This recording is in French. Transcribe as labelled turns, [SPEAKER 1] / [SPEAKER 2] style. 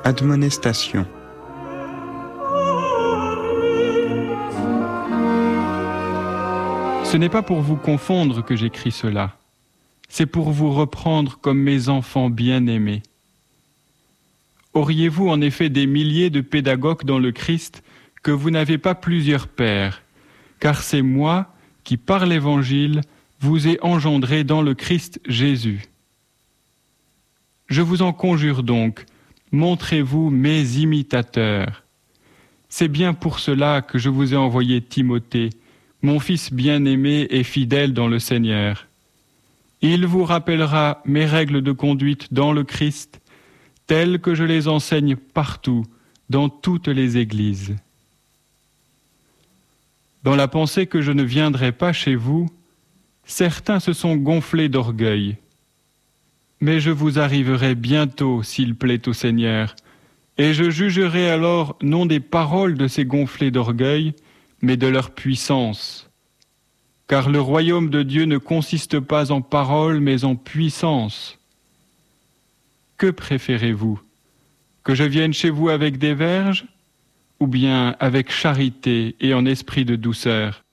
[SPEAKER 1] Admonestation.
[SPEAKER 2] Ce n'est pas pour vous confondre que j'écris cela, c'est pour vous reprendre comme mes enfants bien-aimés. Auriez-vous en effet des milliers de pédagogues dans le Christ que vous n'avez pas plusieurs pères, car c'est moi qui, par l'Évangile, vous ai engendré dans le Christ Jésus. Je vous en conjure donc, montrez-vous mes imitateurs. C'est bien pour cela que je vous ai envoyé Timothée, mon fils bien-aimé et fidèle dans le Seigneur. Il vous rappellera mes règles de conduite dans le Christ, telles que je les enseigne partout, dans toutes les églises. Dans la pensée que je ne viendrai pas chez vous, certains se sont gonflés d'orgueil. Mais je vous arriverai bientôt, s'il plaît au Seigneur, et je jugerai alors non des paroles de ces gonflés d'orgueil, mais de leur puissance. Car le royaume de Dieu ne consiste pas en paroles, mais en puissance. Que préférez-vous? Que je vienne chez vous avec des verges, ou bien avec charité et en esprit de douceur?